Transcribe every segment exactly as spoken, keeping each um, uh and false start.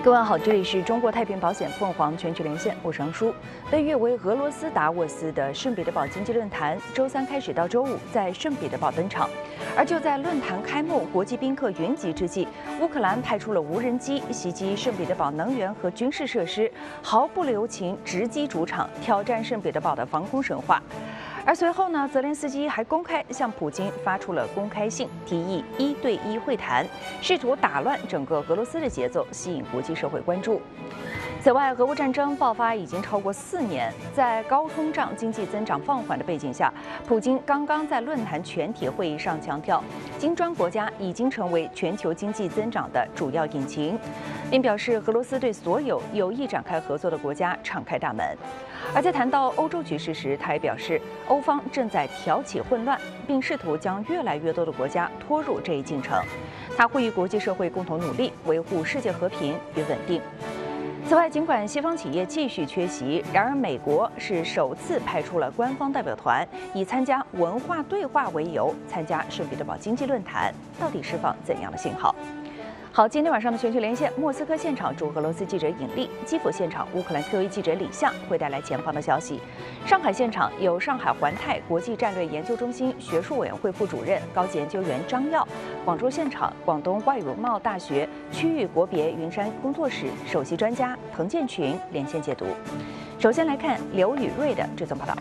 各位好，这里是中国太平保险凤凰全球连线，我是杨舒。被誉为俄罗斯达沃斯的圣彼得堡经济论坛，周三开始到周五在圣彼得堡登场。而就在论坛开幕、国际宾客云集之际，乌克兰派出了无人机袭击圣彼得堡能源和军事设施，毫不留情直击主场，挑战圣彼得堡的防空神话。 而随后呢，泽连斯基还公开向普京发出了公开信，提议一对一会谈，试图打乱整个俄罗斯的节奏，吸引国际社会关注。此外，俄乌战争爆发已经超过四年，在高通胀、经济增长放缓的背景下，普京刚刚在论坛全体会议上强调，金砖国家已经成为全球经济增长的主要引擎，并表示俄罗斯对所有有意展开合作的国家敞开大门。 而在谈到欧洲局势时，他也表示，欧方正在挑起混乱，并试图将越来越多的国家拖入这一进程。他呼吁国际社会共同努力，维护世界和平与稳定。此外，尽管西方企业继续缺席，然而美国是首次派出了官方代表团，以参加文化对话为由参加圣彼得堡经济论坛，到底释放怎样的信号？ 好，今天晚上的全球连线，莫斯科现场驻俄罗斯记者尹丽，基辅现场乌克兰 Q 一记者李相会带来前方的消息。上海现场有上海环泰国际战略研究中心学术委员会副主任、高级研究员张耀。广州现场，广东外语贸大学区域国别云山工作室首席专家滕建群连线解读。首先来看刘宇瑞的这则报道。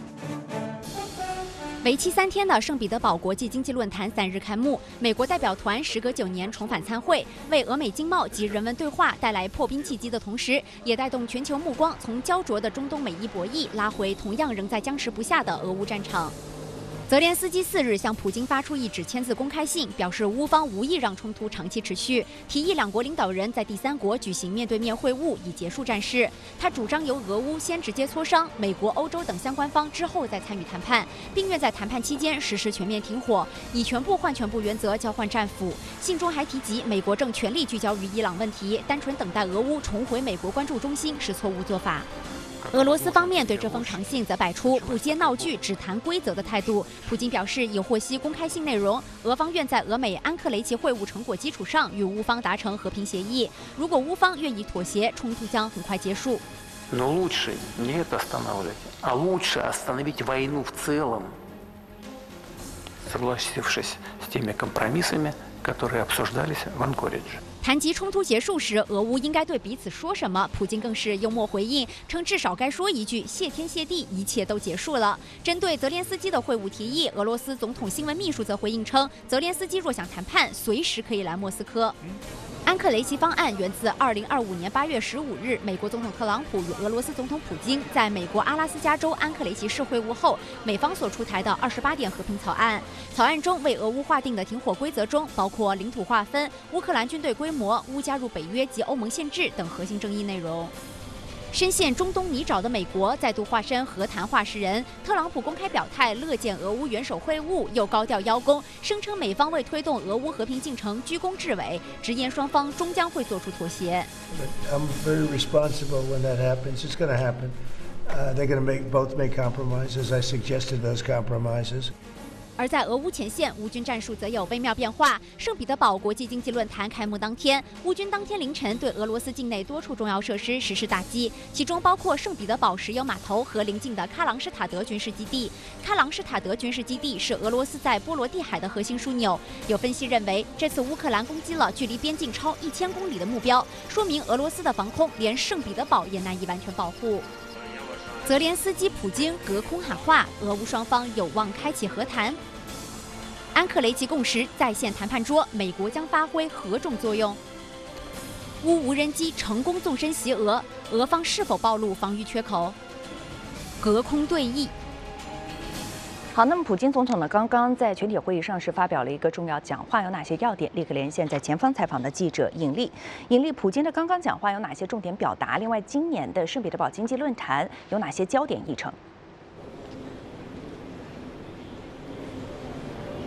为期三天的圣彼得堡国际经济论坛三日开幕，美国代表团时隔九年重返参会，为俄美经贸及人文对话带来破冰契机的同时，也带动全球目光从焦灼的中东美伊博弈拉回同样仍在僵持不下的俄乌战场。 泽连斯基四日向普京发出一纸签字公开信，表示乌方无意让冲突长期持续，提议两国领导人在第三国举行面对面会晤，以结束战事。他主张由俄乌先直接磋商，美国、欧洲等相关方之后再参与谈判，并愿在谈判期间实施全面停火，以全部换全部原则交换战俘。信中还提及，美国正全力聚焦于伊朗问题，单纯等待俄乌重回美国关注中心是错误做法。 俄罗斯方面对这封长信则摆出不接闹剧、只谈规则的态度。普京表示，已获悉公开信内容，俄方愿在俄美安克雷奇会晤成果基础上与乌方达成和平协议。如果乌方愿意妥协，冲突将很快结束。 Но лучше не это останавливать, а лучше остановить войну в целом, согласившись с теми компромиссами, которые обсуждались в Анкоридже. 谈及冲突结束时，俄乌应该对彼此说什么？普京更是幽默回应，称至少该说一句“谢天谢地，一切都结束了”。针对泽连斯基的会晤提议，俄罗斯总统新闻秘书则回应称，泽连斯基若想谈判，随时可以来莫斯科。 安克雷奇方案源自二零二五年八月十五日，美国总统特朗普与俄罗斯总统普京在美国阿拉斯加州安克雷奇市会晤后，美方所出台的二十八点和平草案。草案中为俄乌划定的停火规则中，包括领土划分、乌克兰军队规模、乌加入北约及欧盟宪制等核心争议内容。 深陷中东泥沼的美国再度化身和谈话事人，特朗普公开表态乐见俄乌元首会晤，又高调邀功，声称美方为推动俄乌和平进程居功至伟，直言双方终将会做出妥协。 I'm very responsible when that happens. It's going to happen. Uh, they're going to make both make compromises. I suggested those compromises. 而在俄乌前线，乌军战术则有微妙变化。圣彼得堡国际经济论坛开幕当天，乌军当天凌晨对俄罗斯境内多处重要设施实施打击，其中包括圣彼得堡石油码头和邻近的喀朗施塔德军事基地。喀朗施塔德军事基地是俄罗斯在波罗的海的核心枢纽。有分析认为，这次乌克兰攻击了距离边境超一千公里的目标，说明俄罗斯的防空连圣彼得堡也难以完全保护。 泽连斯基、普京隔空喊话，俄乌双方有望开启和谈。安克雷奇共识在线谈判桌，美国将发挥何种作用？乌无人机成功纵深袭俄，俄方是否暴露防御缺口？隔空对弈。 好，那么普京总统呢，刚刚在全体会议上是发表了一个重要讲话，有哪些要点？立刻连线在前方采访的记者尹丽。尹丽，普京的刚刚讲话有哪些重点表达？另外，今年的圣彼得堡经济论坛有哪些焦点议程？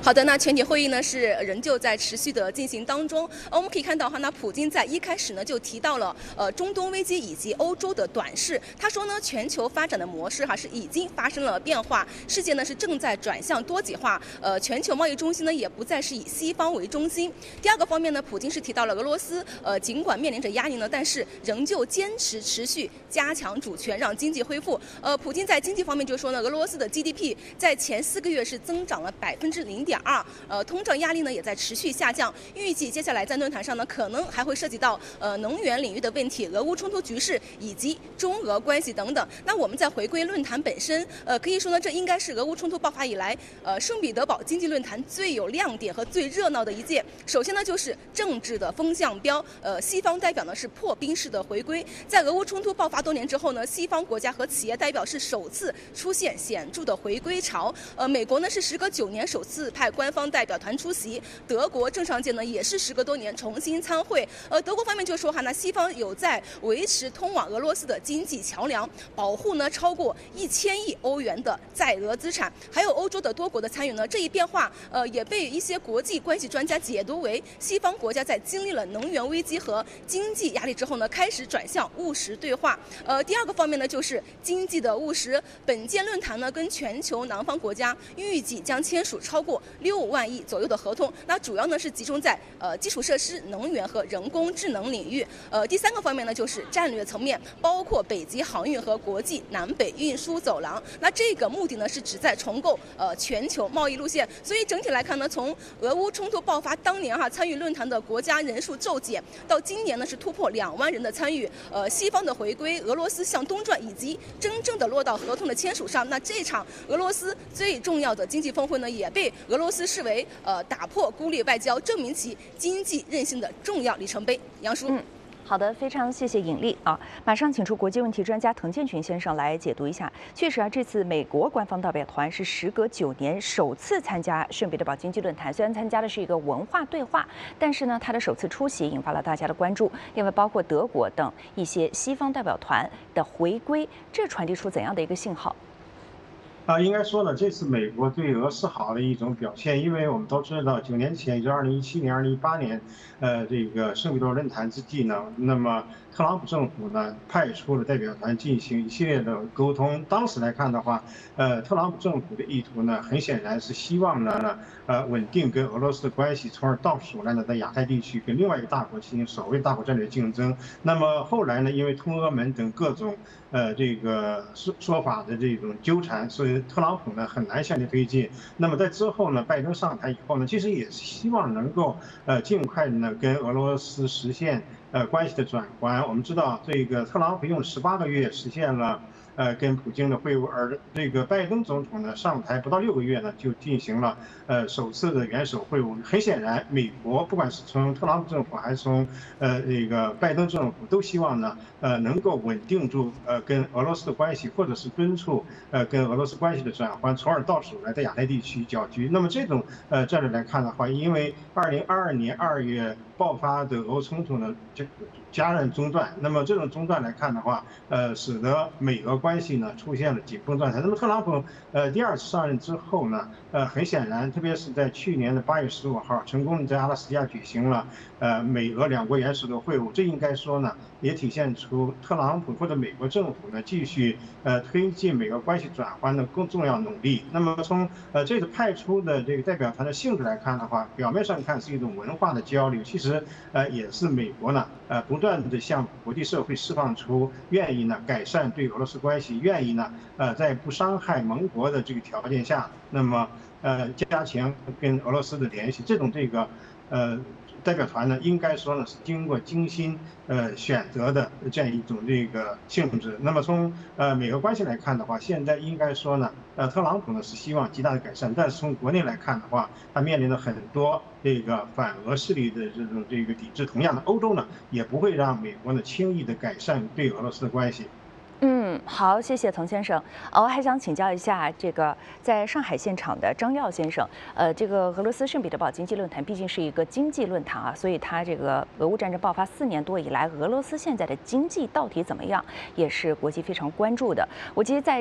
好的，那全体会议呢是仍旧在持续的进行当中。呃，我们可以看到哈，那普京在一开始呢就提到了呃中东危机以及欧洲的短视。他说呢，全球发展的模式哈是已经发生了变化，世界呢是正在转向多极化，呃，全球贸易中心呢也不再是以西方为中心。第二个方面呢，普京是提到了俄罗斯，呃，尽管面临着压力呢，但是仍旧坚持持续加强主权，让经济恢复。呃，普京在经济方面就说呢，俄罗斯的 G D P 在前四个月是增长了百分之零点二，呃，通胀压力呢也在持续下降。预计接下来在论坛上呢，可能还会涉及到呃能源领域的问题、俄乌冲突局势以及中俄关系等等。那我们再回归论坛本身，呃，可以说呢，这应该是俄乌冲突爆发以来，呃，圣彼得堡经济论坛最有亮点和最热闹的一届。首先呢，就是政治的风向标，呃，西方代表呢是破冰式的回归。在俄乌冲突爆发多年之后呢，西方国家和企业代表是首次出现显著的回归潮。呃，美国呢是时隔九年首次派官方代表团出席，德国政商界呢也是时隔多年重新参会。呃，德国方面就说哈，那西方有在维持通往俄罗斯的经济桥梁，保护呢超过一千亿欧元的在俄资产，还有欧洲的多国的参与呢。这一变化，呃，也被一些国际关系专家解读为西方国家在经历了能源危机和经济压力之后呢，开始转向务实对话。呃，第二个方面呢，就是经济的务实。本届论坛呢，跟全球南方国家预计将签署超过六万亿左右的合同。那主要呢是集中在呃基础设施、能源和人工智能领域。呃，第三个方面呢，就是战略层面，包括北极航运和国际南北运输走廊。那这个目的呢，是旨在重构呃全球贸易路线。所以整体来看呢，从俄乌冲突爆发当年哈、啊、参与论坛的国家人数骤减，到今年呢是突破两万人的参与。呃，西方的回归，俄罗斯向东转，以及真正的落到合同的签署上。那这场俄罗斯最重要的经济峰会呢，也被俄罗斯视为呃打破孤立外交、证明其经济韧性的重要里程碑。杨叔。 嗯好的，非常谢谢尹丽啊！马上请出国际问题专家滕建群先生来解读一下。确实啊，这次美国官方代表团是时隔九年首次参加圣彼得堡经济论坛，虽然参加的是一个文化对话，但是呢，他的首次出席引发了大家的关注，因为包括德国等一些西方代表团的回归，这传递出怎样的一个信号？ 啊，应该说呢，这次美国对俄示好的一种表现，因为我们都知道，九年前，也就二零一七年、二零一八年，呃，这个圣彼得堡论坛之际呢，那么特朗普政府呢派出了代表团进行一系列的沟通。当时来看的话，呃，特朗普政府的意图呢，很显然是希望呢，呃，稳定跟俄罗斯的关系，从而到时来呢，在亚太地区跟另外一个大国进行所谓大国战略竞争。那么后来呢，因为通俄门等各种呃这个说说法的这种纠缠，所以特朗普呢很难向前推进。那么在之后呢，拜登上台以后呢，其实也是希望能够呃尽快呢跟俄罗斯实现呃关系的转圜。我们知道这个特朗普用十八个月实现了呃跟普京的会晤，而这个拜登总统呢上台不到六个月呢就进行了呃首次的元首会晤。很显然，美国不管是从特朗普政府还是从呃这个拜登政府，都希望呢呃能够稳定住呃跟俄罗斯的关系，或者是敦促呃跟俄罗斯关系的转换，从而到时来在亚太地区搅局。那么这种呃战略来看的话，因为二零二二年二月爆发的俄乌冲突呢就戛然中断，那么这种中断来看的话，呃使得美俄关系呢出现了紧绷状态。那么特朗普呃第二次上任之后呢，呃很显然，特别是在去年的八月十五号，成功在阿拉斯加举行了呃美俄两国元首的会晤。这应该说呢，也体现出特朗普或者美国政府呢继续呃推进美俄关系转换的更重要努力。那么从呃这次派出的这个代表团的性质来看的话，表面上看是一种文化的交流，其实呃也是美国呢呃不断的向国际社会释放出愿意呢改善对俄罗斯关系，愿意呢呃在不伤害盟国的这个条件下，那么呃加强跟俄罗斯的联系。这种这个呃代表团呢，应该说呢是经过精心呃选择的这样一种这个性质。那么从呃美俄关系来看的话，现在应该说呢，呃特朗普呢是希望极大的改善，但是从国内来看的话，他面临了很多这个反俄势力的这种这个抵制。同样的，欧洲呢也不会让美国呢轻易的改善对俄罗斯的关系。 嗯，好，谢谢滕先生。哦，我还想请教一下这个在上海现场的张耀先生。呃，这个俄罗斯圣彼得堡经济论坛毕竟是一个经济论坛啊，所以它这个俄乌战争爆发四年多以来，俄罗斯现在的经济到底怎么样，也是国际非常关注的。我记得在